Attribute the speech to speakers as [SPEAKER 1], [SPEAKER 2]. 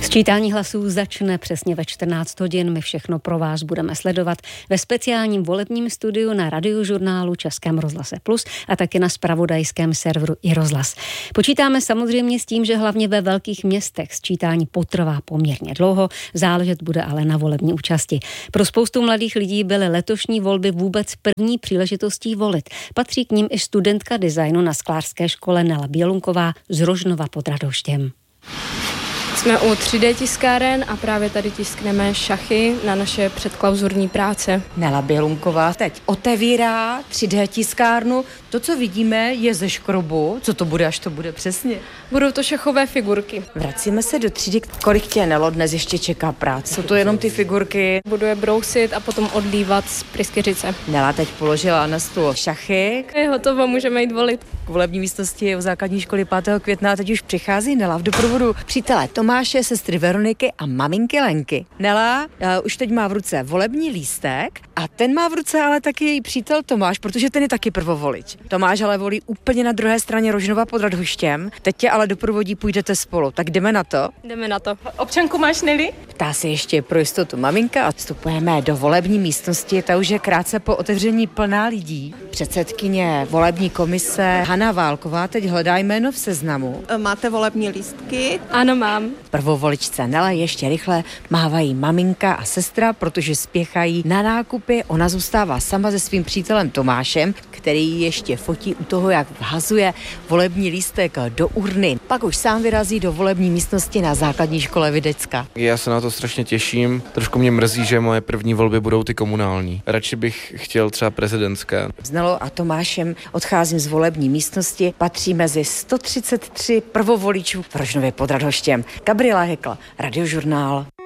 [SPEAKER 1] Sčítání hlasů začne přesně ve 14 hodin. My všechno pro vás budeme sledovat ve speciálním volebním studiu na Radiožurnálu Českém rozhlase Plus a taky na zpravodajském serveru iRozhlas. Počítáme samozřejmě s tím, že hlavně ve velkých městech sčítání potrvá poměrně dlouho, záležet bude ale na volební účasti. Pro spoustu mladých lidí byly letošní volby vůbec první příležitostí volit. Patří k nim i studentka designu na sklářské škole Nela Bělounková z Rožnova pod Radhoštěm.
[SPEAKER 2] Jsme u 3D tiskáren a právě tady tiskneme šachy na naše předklauzurní práce.
[SPEAKER 3] Nela Bělounková teď otevírá 3D tiskárnu. To, co vidíme, je ze škrobu. Co to bude, až to bude přesně?
[SPEAKER 2] Budou to šachové figurky.
[SPEAKER 3] Vracíme se do třídy. Kolik tě, Nelo, dnes ještě čeká práce? Jsou to jenom ty figurky?
[SPEAKER 2] Budu je brousit a potom odlívat z pryskyřice.
[SPEAKER 3] Nela teď položila na stůl šachy.
[SPEAKER 2] Je hotovo, můžeme jít volit.
[SPEAKER 3] K volební místnosti u základní školy 5. května teď už přichází Nela v doprovodu přítele Tomáše, sestry Veroniky a maminky Lenky. Nela už teď má v ruce volební lístek a ten má v ruce ale taky její přítel Tomáš, protože ten je taky prvovolič. Tomáš ale volí úplně na druhé straně Rožnova pod Radhoštěm. Teď tě ale doprovodí, půjdete spolu. Tak jdeme na to?
[SPEAKER 2] Jdeme na to. Občanku máš, Neli?
[SPEAKER 3] Ptá se ještě pro jistotu maminka a vstupujeme do volební místnosti. Ta už je krátce po otevření plná lidí. Předsedkyně volební komise Hana Válková teď hledá jméno v seznamu.
[SPEAKER 4] Máte volební lístky?
[SPEAKER 2] Ano, mám.
[SPEAKER 3] Prvovoličce Nela ještě rychle mávají maminka a sestra, protože spěchají na nákupy. Ona zůstává sama se svým přítelem Tomášem, který ještě fotí u toho, jak vhazuje volební lístek do urny. Pak už sám vyrazí do volební místnosti na základní škole Videcka.
[SPEAKER 5] Já se na to strašně těším. Trošku mě mrzí, že moje první volby budou ty komunální. Radši bych chtěl třeba prezidentské.
[SPEAKER 3] S Nelou a Tomášem odcházím z volební místnosti. Patří mezi 133 prvovoličů v Rožnově pod Radhoštěm. Gabriela Hekla, Radiožurnál.